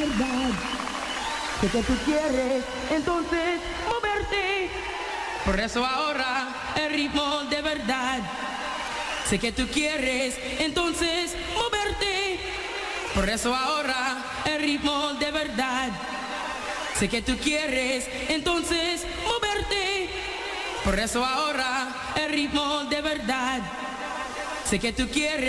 verdad. Sé que tú quieres entonces moverte. Por eso ahora el ritmo de verdad. Sé que tú quieres entonces moverte. Por eso ahora el ritmo de verdad. Sé que tú quieres entonces moverte. Por eso ahora el ritmo de verdad. Sé que tú quieres.